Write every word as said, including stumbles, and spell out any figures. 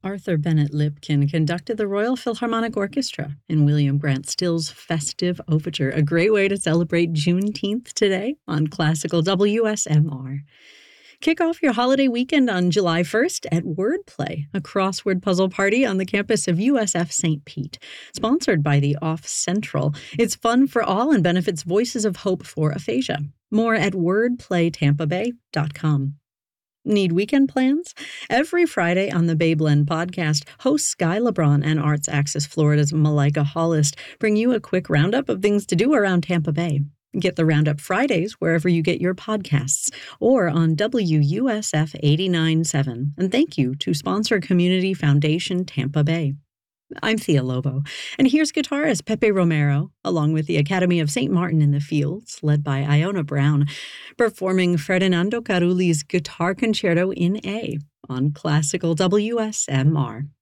Arthur Bennett Lipkin conducted the Royal Philharmonic Orchestra in William Grant Still's Festive Overture, a great way to celebrate Juneteenth today on Classical W S M R. Kick off your holiday weekend on July first at Wordplay, a crossword puzzle party on the campus of U S F Saint Pete. Sponsored by the Off Central, it's fun for all and benefits Voices of Hope for Aphasia. More at wordplay tampa bay dot com. Need weekend plans? Every Friday on the Bay Blend podcast, hosts Sky LeBron and Arts Access Florida's Malika Hollist bring you a quick roundup of things to do around Tampa Bay. Get the Roundup Fridays wherever you get your podcasts or on W U S F eighty-nine point seven. And thank you to sponsor Community Foundation Tampa Bay. I'm Thea Lobo, and here's guitarist Pepe Romero, along with the Academy of Saint Martin in the Fields, led by Iona Brown, performing Ferdinando Carulli's Guitar Concerto in A on Classical W S M R.